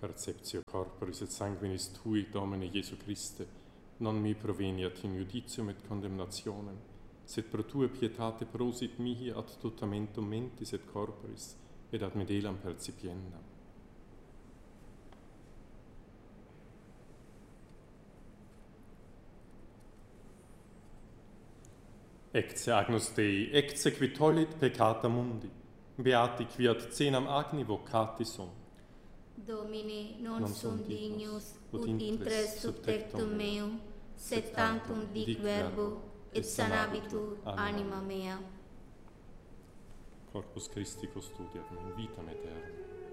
Perceptio corporis et sanguinis tui, Domine Iesu Christe, non mi proveniat in judicium et condemnationem, sed pro tua pietate prosit mihi ad tutamentum mentis et corporis, et ad medelam percipiendam. Ecce Agnus Dei, ecce qui tollit peccata mundi, beati qui ad cenam agni vocati sunt. Domine, non sunt dignus, ut intres sub tectum meum, sed tantum dic verbo, et sanabitur anima mea. Corpus Christi custodiat me in vitam aeternam.